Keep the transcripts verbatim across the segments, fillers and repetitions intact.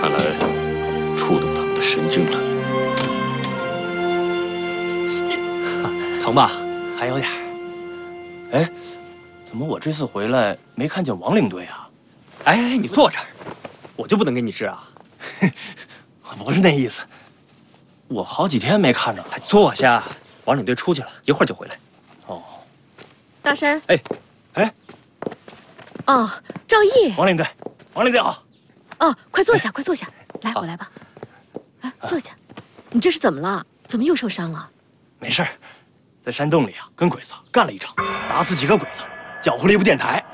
看来触动他们的神经了。 疼吧？还有点儿。哎，怎么我这次回来没看见王领队啊？ 哎，你坐这儿，我就不能给你治啊？ 我不是那意思，我好几天没看着了。 坐下，王领队出去了，一会儿就回来。 哦， 大山。 哎， 哎， 哦，赵毅。 王领队，王领队好。 哦，快坐下，快坐下，来，我来吧。哎，坐下。你这是怎么了？怎么又受伤了？ 没事儿，在山洞里啊，跟鬼子干了一场，打死几个鬼子，缴获了一部电台。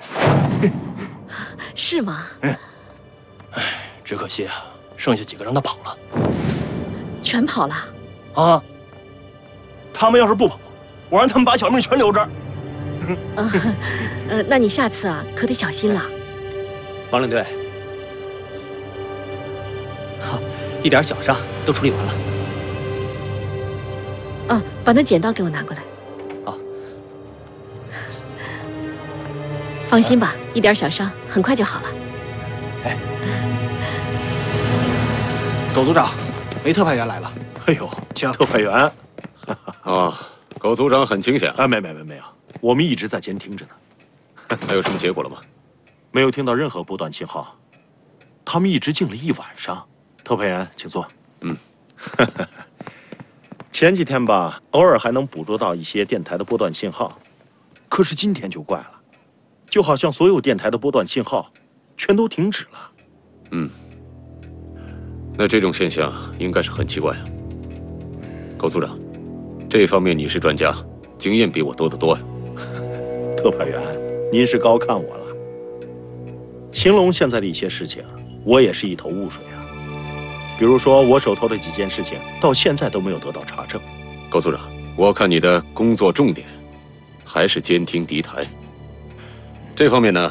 是吗？ 嗯。哎，只可惜啊，剩下几个让他跑了。 全跑了？ 啊！他们要是不跑，我让他们把小命全留这儿。 呃，呃，那你下次啊，可得小心了。 王领队，好，一点小伤都处理完了。 啊，把那剪刀给我拿过来。 好。 放心吧，一点小伤，很快就好了。 哎， 苟组长，梅特派员来了。 哎呦， 请。 特派员。 啊，苟组长很清闲啊，没没没没有，我们一直在监听着呢。 还有什么结果了吗？ 没有听到任何波段信号，他们一直静了一晚上。特派员，请坐。 嗯。 前几天吧，偶尔还能捕捉到一些电台的波段信号，可是今天就怪了，就好像所有电台的波段信号全都停止了。 嗯，那这种现象应该是很奇怪啊。苟组长，这方面你是专家，经验比我多得多呀。 特派员，您是高看我了。秦龙现在的一些事情，我也是一头雾水啊。比如说，我手头的几件事情，到现在都没有得到查证。 苟组长，我看你的工作重点还是监听敌台，这方面呢，